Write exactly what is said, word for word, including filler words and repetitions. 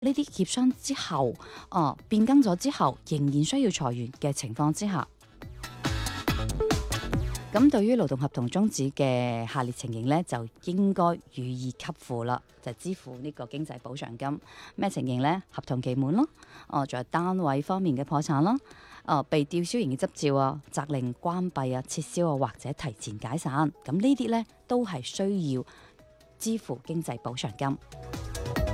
呢啲協商之後，哦、變更咗之後，仍然需要裁員嘅情況之下，咁對於勞動合同終止嘅下列情形呢，就應該予以給付啦，就支付呢個經濟補償金。咩情形呢？合同期滿咯，哦，仲有單位方面嘅破產啦，哦，被吊銷營業執照啊，責令關閉啊、撤銷啊或者提前解散，咁呢啲呢，都係需要支付經濟補償金。